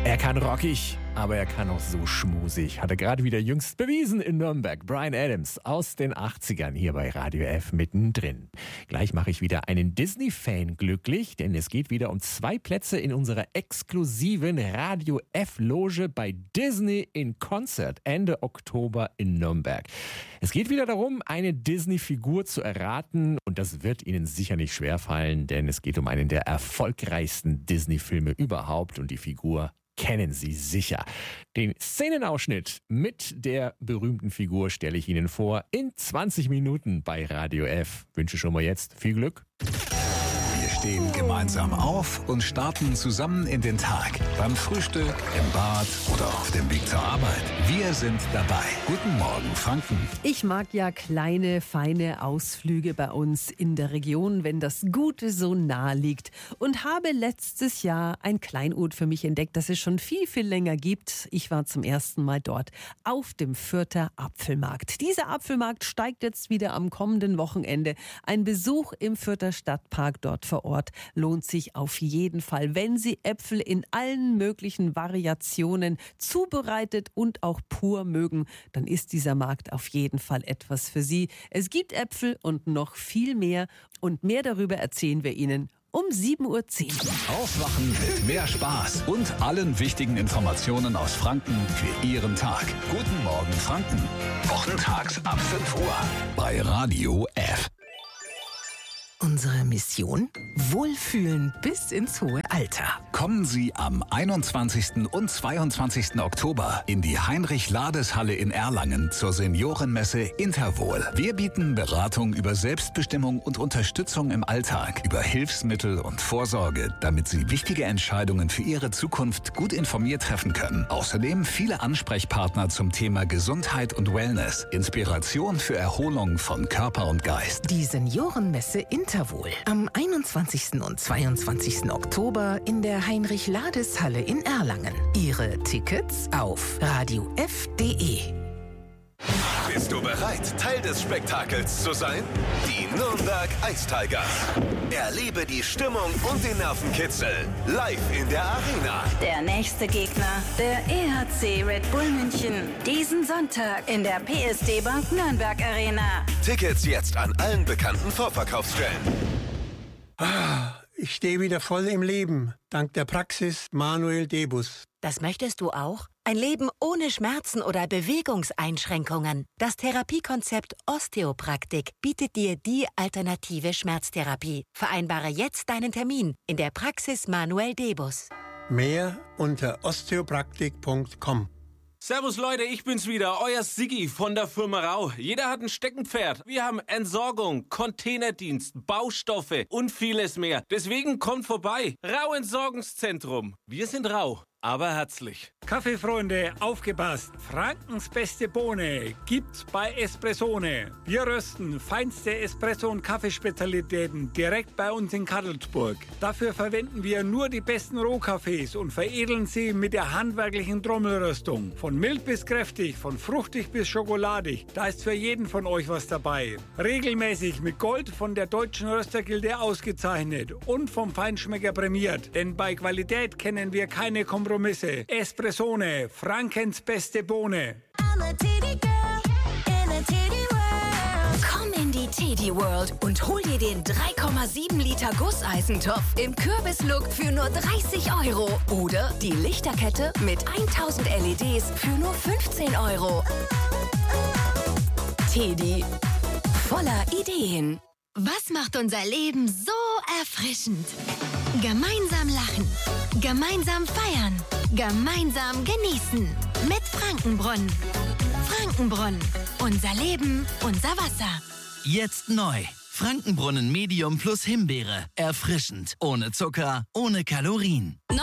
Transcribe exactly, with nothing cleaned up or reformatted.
Er kann rockig, aber er kann auch so schmusig. Hat er gerade wieder jüngst bewiesen in Nürnberg. Bryan Adams aus den achtzigern hier bei Radio F mittendrin. Gleich mache ich wieder einen Disney-Fan glücklich, denn es geht wieder um zwei Plätze in unserer exklusiven Radio F-Loge bei Disney in Concert Ende Oktober in Nürnberg. Es geht wieder darum, eine Disney-Figur zu erraten und das wird Ihnen sicher nicht schwerfallen, denn es geht um einen der erfolgreichsten Disney-Filme überhaupt und die Figur kennen Sie sicher. Den Szenenausschnitt mit der berühmten Figur stelle ich Ihnen vor in zwanzig Minuten bei Radio F. Wünsche schon mal jetzt viel Glück. Wir stehen gemeinsam auf und starten zusammen in den Tag. Beim Frühstück, im Bad oder auf dem Weg zur Arbeit. Wir sind dabei. Guten Morgen, Franken. Ich mag ja kleine, feine Ausflüge bei uns in der Region, wenn das Gute so nah liegt. Und habe letztes Jahr ein Kleinod für mich entdeckt, das es schon viel, viel länger gibt. Ich war zum ersten Mal dort auf dem Fürther Apfelmarkt. Dieser Apfelmarkt steigt jetzt wieder am kommenden Wochenende. Ein Besuch im Fürther Stadtpark dort vor Ort lohnt sich auf jeden Fall, wenn Sie Äpfel in allen möglichen Variationen zubereitet und auch pur mögen, dann ist dieser Markt auf jeden Fall etwas für Sie. Es gibt Äpfel und noch viel mehr und mehr darüber erzählen wir Ihnen um sieben Uhr zehn. Aufwachen mit mehr Spaß und allen wichtigen Informationen aus Franken für Ihren Tag. Guten Morgen, Franken. Wochentags ab fünf Uhr bei Radio F. Unsere Mission? Wohlfühlen bis ins hohe Alter. Kommen Sie am einundzwanzigsten und zweiundzwanzigsten Oktober in die Heinrich-Lades-Halle in Erlangen zur Seniorenmesse Interwohl. Wir bieten Beratung über Selbstbestimmung und Unterstützung im Alltag, über Hilfsmittel und Vorsorge, damit Sie wichtige Entscheidungen für Ihre Zukunft gut informiert treffen können. Außerdem viele Ansprechpartner zum Thema Gesundheit und Wellness, Inspiration für Erholung von Körper und Geist. Die Seniorenmesse Interwohl am einundzwanzigsten und zweiundzwanzigsten Oktober in der Heinrich-Lades-Halle in Erlangen. Ihre Tickets auf radio f punkt d e. Bist du bereit, Teil des Spektakels zu sein? Die Nürnberg Ice Tigers. Erlebe die Stimmung und den Nervenkitzel live in der Arena. Der nächste Gegner, der E H C Red Bull München. Diesen Sonntag in der P S D Bank Nürnberg Arena. Tickets jetzt an allen bekannten Vorverkaufsstellen. Ah, ich stehe wieder voll im Leben, dank der Praxis Manuel Debus. Das möchtest du auch? Ein Leben ohne Schmerzen oder Bewegungseinschränkungen. Das Therapiekonzept Osteopraktik bietet dir die alternative Schmerztherapie. Vereinbare jetzt deinen Termin in der Praxis Manuel Debus. Mehr unter osteopraktik punkt com. Servus Leute, ich bin's wieder, euer Siggi von der Firma Rau. Jeder hat ein Steckenpferd. Wir haben Entsorgung, Containerdienst, Baustoffe und vieles mehr. Deswegen kommt vorbei. Rau Entsorgungszentrum. Wir sind rau, aber herzlich. Kaffeefreunde, aufgepasst! Frankens beste Bohne gibt's bei Espressone. Wir rösten feinste Espresso- und Kaffeespezialitäten direkt bei uns in Kadelsburg. Dafür verwenden wir nur die besten Rohkaffees und veredeln sie mit der handwerklichen Trommelröstung. Von mild bis kräftig, von fruchtig bis schokoladig, da ist für jeden von euch was dabei. Regelmäßig mit Gold von der Deutschen Röstergilde ausgezeichnet und vom Feinschmecker prämiert. Denn bei Qualität kennen wir keine Kompromisse. Espressone, Frankens beste Bohne. Komm in die Teddy World und hol dir den drei Komma sieben Liter Gusseisentopf im Kürbislook für nur dreißig Euro. Oder die Lichterkette mit tausend L E Ds für nur fünfzehn Euro. Teddy, voller Ideen. Was macht unser Leben so erfrischend? Gemeinsam lachen, gemeinsam feiern, gemeinsam genießen. Mit Frankenbrunnen. Frankenbrunnen. Unser Leben, unser Wasser. Jetzt neu. Frankenbrunnen Medium plus Himbeere. Erfrischend. Ohne Zucker, ohne Kalorien.